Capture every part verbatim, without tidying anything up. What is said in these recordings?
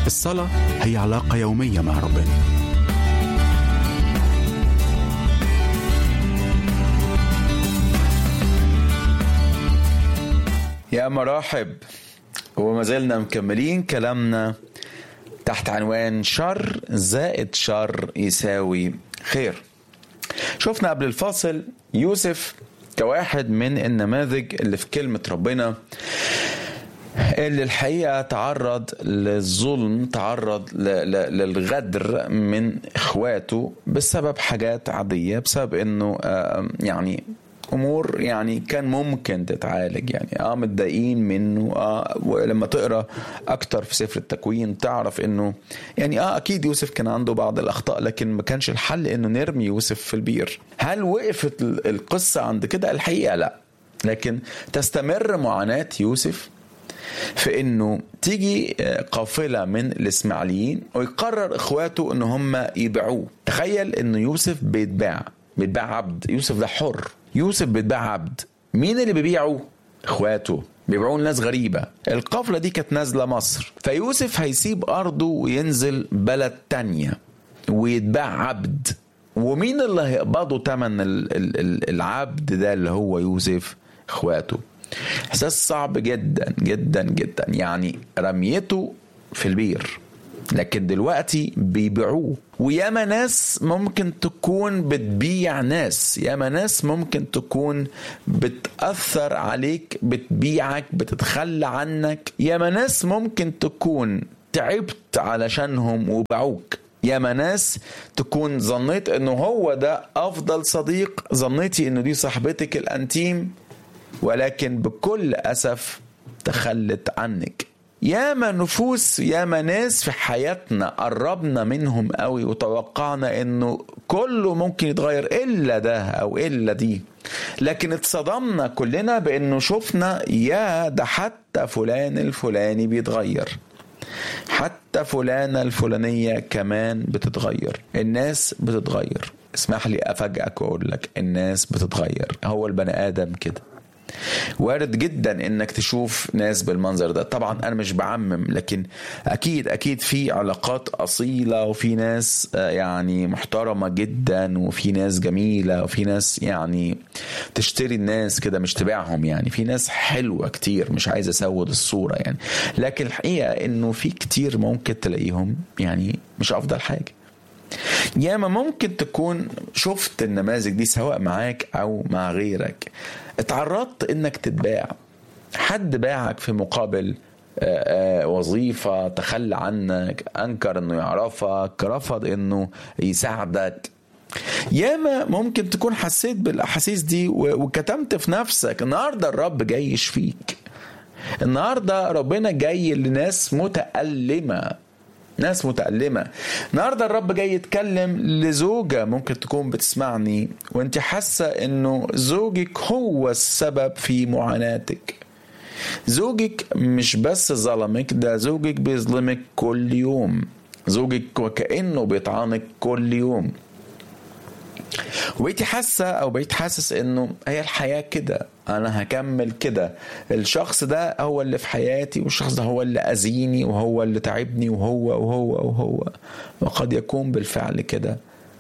الصلاة هي علاقة يومية مع ربنا. يا مرحب، وما زلنا مكملين كلامنا تحت عنوان شر زائد شر يساوي خير. شفنا قبل الفاصل يوسف كواحد من النماذج اللي في كلمة ربنا، اللي الحقيقة تعرض للظلم، تعرض للغدر من اخواته بسبب حاجات عادية، بسبب انه يعني امور يعني كان ممكن تتعالج، يعني اه متضايقين منه. اه ولما تقرا اكتر في سفر التكوين تعرف انه يعني اه اكيد يوسف كان عنده بعض الاخطاء، لكن ما كانش الحل انه نرمي يوسف في البير. هل وقفت القصة عند كده؟ الحقيقة لا، لكن تستمر معاناة يوسف في انه تيجي قافلة من الاسماعيليين ويقرر اخواته ان هم يبيعوه. تخيل انه يوسف بيتباع، بيتباع عبد. يوسف ده حر، يوسف بيتباع عبد. مين اللي بيبيعه؟ اخواته، بيبيعوه الناس غريبة. القافلة دي كانت نازلة مصر، فيوسف هيسيب ارضه وينزل بلد تانية ويتباع عبد. ومين اللي هيقبضوا تمن العبد ده اللي هو يوسف؟ اخواته. احساس صعب جدا جدا جدا، يعني رميته في البير لكن دلوقتي بيبيعوه. وياما ناس ممكن تكون بتبيع ناس، ياما ناس ممكن تكون بتأثر عليك، بتبيعك، بتتخلى عنك. ياما ناس ممكن تكون تعبت علشانهم وباعوك. ياما ناس تكون ظنيت انه هو ده افضل صديق، ظنيتي انه دي صاحبتك الانتيم، ولكن بكل أسف تخلت عنك. ياما نفوس، ياما ناس في حياتنا قربنا منهم قوي وتوقعنا انه كله ممكن يتغير الا ده او الا دي، لكن اتصدمنا كلنا بانه شفنا يا ده حتى فلان الفلاني بيتغير، حتى فلانة الفلانية كمان بتتغير. الناس بتتغير. اسمح لي افاجئك واقول لك الناس بتتغير، هو البني ادم كده. وارد جدا انك تشوف ناس بالمنظر ده. طبعا انا مش بعمم، لكن اكيد اكيد في علاقات اصيلة، وفي ناس يعني محترمة جدا، وفي ناس جميلة، وفي ناس يعني تشتري الناس كده مش تبيعهم. يعني في ناس حلوة كتير، مش عايز اسود الصورة يعني، لكن الحقيقة انه في كتير ممكن تلاقيهم يعني مش افضل حاجة. ياما ممكن تكون شفت النماذج دي سواء معاك او مع غيرك. اتعرضت انك تتباع، حد باعك في مقابل وظيفة، تخلى عنك، انكر انه يعرفك، رفض انه يساعدك. ياما ممكن تكون حسيت بالاحاسيس دي وكتمت في نفسك. النهاردة الرب جاي يشفيك، النهاردة ربنا جاي لناس متألمة، ناس متألمة. النهاردة الرب جاي يتكلم لزوجة ممكن تكون بتسمعني وانت حاسة انه زوجك هو السبب في معاناتك. زوجك مش بس ظلمك، ده زوجك بيظلمك كل يوم، زوجك وكأنه بيطعنك كل يوم. وبقيتي حاسة او بقيت حاسس انه هي الحياة كده، انا هكمل كده، الشخص ده هو اللي في حياتي، والشخص ده هو اللي أذيني، وهو اللي تعبني، وهو وهو وهو وقد يكون بالفعل كده.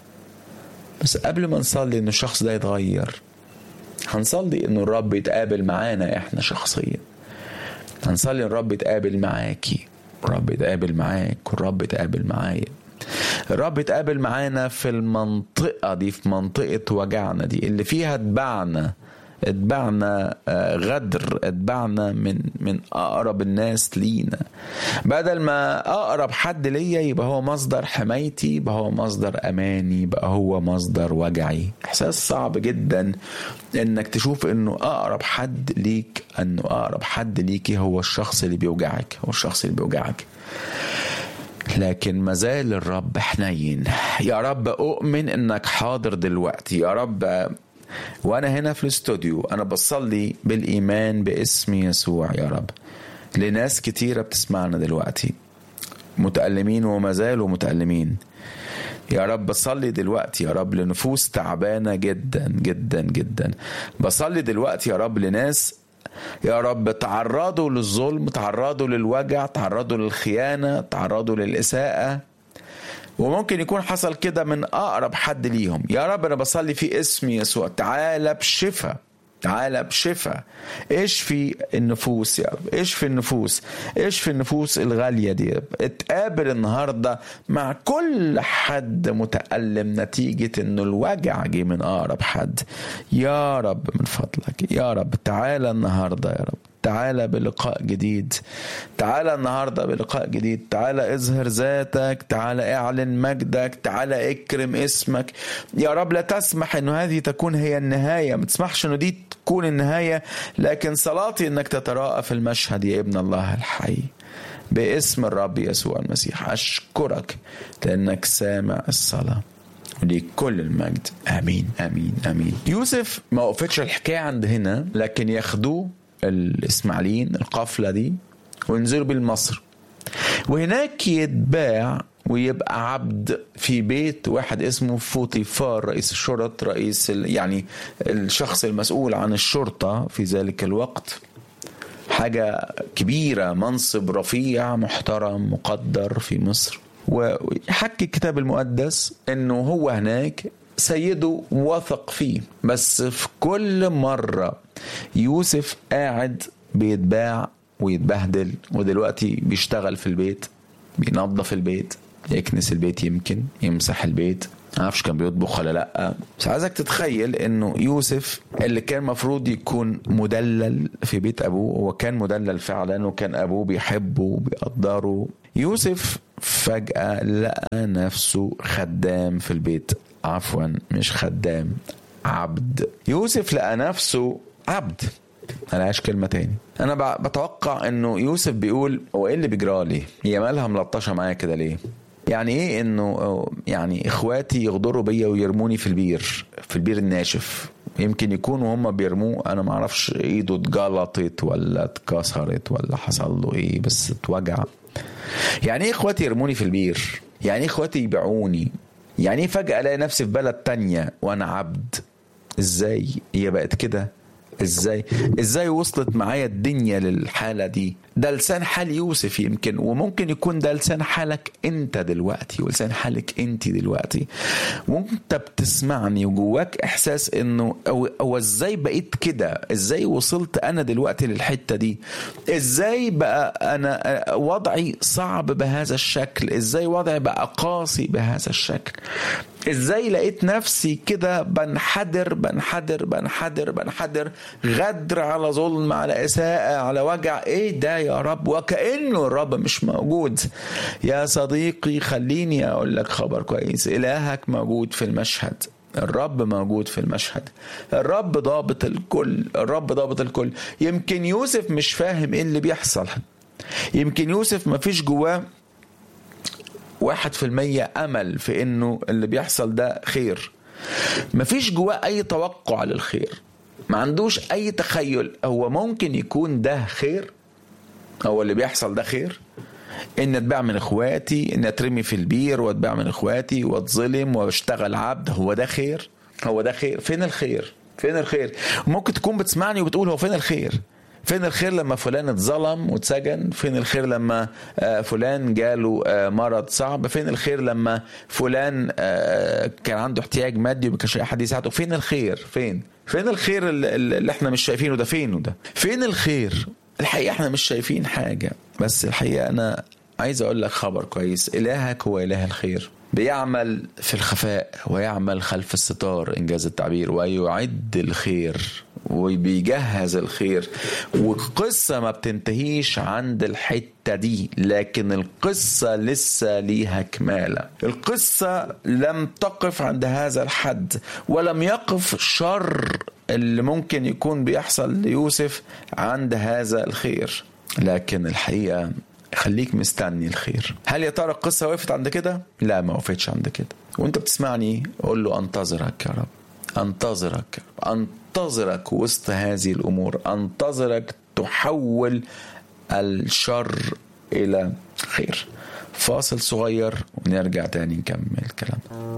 بس قبل ما نصلي انه الشخص ده يتغير، هنصلي انه الرب يتقابل معانا احنا شخصيا. هنصلي الرب يتقابل معاكي، الرب يتقابل معاك، والرب يتقابل معايا. الرب يتقابل معانا في المنطقة دي، في منطقة وجعنا دي اللي فيها اتبعنا اتبعنا غدر، اتبعنا من من أقرب الناس لينا. بدل ما أقرب حد ليا يبقى هو مصدر حمايتي، يبقى هو مصدر أماني، يبقى هو مصدر وجعي. إحساس صعب جدا إنك تشوف إنه أقرب حد ليك، إنه أقرب حد ليكي هو الشخص اللي بيوجعك، هو الشخص اللي بيوجعك. لكن مازال الرب حنين. يا رب أؤمن إنك حاضر دلوقتي. يا رب وأنا هنا في الاستوديو أنا بصلي بالإيمان باسم يسوع يا رب لناس كتيرة بتسمعنا دلوقتي متألمين وما زالوا متألمين. يا رب بصلي دلوقتي يا رب لنفوس تعبانة جدا جدا جدا. بصلي دلوقتي يا رب لناس يا رب تعرضوا للظلم، تعرضوا للوجع، تعرضوا للخيانة، تعرضوا للإساءة، وممكن يكون حصل كده من أقرب حد ليهم. يا رب أنا بصلي في اسم يسوع، تعالى بشفاء، تعالى بشفاء، اشفي النفوس يا رب، اشفي النفوس، اشفي النفوس الغالية دي. اتقابل النهاردة مع كل حد متألم نتيجة انه الوجع جه من اقرب حد. يا رب من فضلك يا رب تعالى النهاردة يا رب، تعالى بلقاء جديد، تعالى النهاردة بلقاء جديد، تعالى اظهر ذاتك، تعالى اعلن مجدك، تعالى اكرم اسمك يا رب. لا تسمح انه هذه تكون هي النهاية، ما تسمحش انه دي تكون النهاية، لكن صلاتي انك تتراءى في المشهد يا ابن الله الحي باسم الرب يسوع المسيح. اشكرك لانك سامع الصلاة، ولكل المجد. امين امين امين. يوسف ما وقفتش الحكاية عند هنا، لكن ياخدوه الإسماعيليين القافلة دي وينزلوا بالمصر، وهناك يتباع ويبقى عبد في بيت واحد اسمه فوطيفار رئيس الشرطة، رئيس يعني الشخص المسؤول عن الشرطة في ذلك الوقت. حاجة كبيرة، منصب رفيع محترم مقدر في مصر. ويحكي الكتاب المقدس انه هو هناك سيده وثق فيه، بس في كل مرة يوسف قاعد بيتباع ويتبهدل، ودلوقتي بيشتغل في البيت، بينظف البيت، يكنس البيت، يمكن يمسح البيت، معرفش كان بيطبخ ولا لأ. بس عايزك تتخيل انه يوسف اللي كان مفروض يكون مدلل في بيت ابوه، هو كان مدلل فعلا، وكان ابوه بيحبه وبيقدره. يوسف فجأة لقى نفسه خدام في البيت، عفوا مش خدام، عبد. يوسف لقى نفسه عبد، انا عايش كلمة تاني. انا بتوقع انه يوسف بيقول هو ايه اللي بيجرالي، هي مالها ملطشة معايا كده ليه؟ يعني ايه انه يعني اخواتي يغدروا بيا ويرموني في البير، في البير الناشف، يمكن يكونوا هم بيرموه، انا معرفش ايده اتجلطت ولا اتكسرت ولا حصل له ايه، بس اتوجع. يعني ايه اخواتي يرموني في البير؟ يعني ايه اخواتي يبيعوني؟ يعني ايه فجأة الاقي نفسي في بلد تانية وانا عبد؟ ازاي هي بقت كده؟ ازاي ازاي وصلت معايا الدنيا للحالة دي؟ ده لسان حال يوسف يمكن، وممكن يكون ده لسان حالك انت دلوقتي، ولسان حالك انت دلوقتي. وانت بتسمعني وجواك احساس انه او, أو ازاي بقيت كده، ازاي وصلت انا دلوقتي للحتة دي، ازاي بقى انا وضعي صعب بهذا الشكل، ازاي وضعي بقى قاسي بهذا الشكل، ازاي لقيت نفسي كده بنحدر بنحدر بنحدر بنحدر، غدر على ظلم على إساءة على وجع. ايه ده يا رب؟ وكأنه الرب مش موجود. يا صديقي خليني اقول لك خبر كويس، إلهك موجود في المشهد، الرب موجود في المشهد، الرب ضابط الكل، الرب ضابط الكل. يمكن يوسف مش فاهم ايه اللي بيحصل، يمكن يوسف ما فيش جواه واحد في المية أمل في إنه اللي بيحصل ده خير، مفيش جواه أي توقع للخير، ما عندوش أي تخيل هو ممكن يكون ده خير، هو اللي بيحصل ده خير، إن أتباع من إخواتي، إن أترمي في البير وأتباع من إخواتي وأتظلم وأشتغل عبد، هو ده خير؟ هو ده خير؟ فين الخير؟ فين الخير؟ ممكن تكون بتسمعني وبتقول هو فين الخير؟ فين الخير لما فلان اتظلم واتسجن؟ فين الخير لما فلان جاله مرض صعب؟ فين الخير لما فلان كان عنده احتياج مادي وما كانش احد يساعده؟ فين الخير؟ فين فين الخير اللي احنا مش شايفينه ده؟ فينه ده؟ فين الخير؟ الحقيقة احنا مش شايفين حاجة، بس الحقيقة انا عايز اقول لك خبر كويس، الهك هو اله الخير، بيعمل في الخفاء ويعمل خلف الستار انجاز التعبير، ويعد الخير وبيجهز الخير. والقصة ما بتنتهيش عند الحتة دي، لكن القصة لسه ليها كمالة. القصة لم تقف عند هذا الحد، ولم يقف شر اللي ممكن يكون بيحصل ليوسف عند هذا الخير، لكن الحقيقة خليك مستني الخير. هل يا ترى القصة وقفت عند كده؟ لا، ما وقفتش عند كده. وانت بتسمعني قول له انتظرك يا رب، انتظرك انتظرك وسط هذه الأمور، انتظرك تحول الشر إلى خير. فاصل صغير ونرجع تاني نكمل الكلام.